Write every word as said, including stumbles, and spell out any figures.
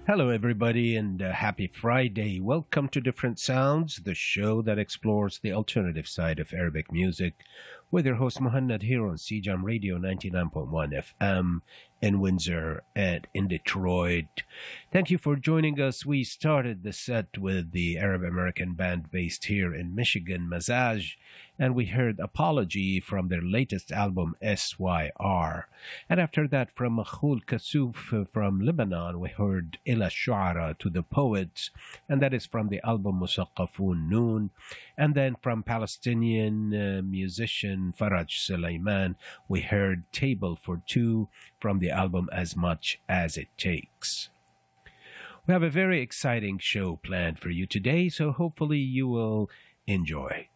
Hello, everybody, and uh, happy Friday. Welcome to Different Sounds, the show that explores the alternative side of Arabic music, with your host Muhammad here on C J A M Radio ninety-nine point one F M in Windsor and in Detroit. Thank you for joining us. We started the set with the Arab American band based here in Michigan, Mazaj, and we heard Apology from their latest album, S Y R. And after that, from Makhul Kassouf uh, from Lebanon, we heard Ila Shu'ara, to the Poets, and that is from the album Musaqqafun Noon. And then from Palestinian uh, musician Faraj Sulaiman, we heard Table for Two from the album As Much As It Takes. We have a very exciting show planned for you today, so hopefully you will enjoy.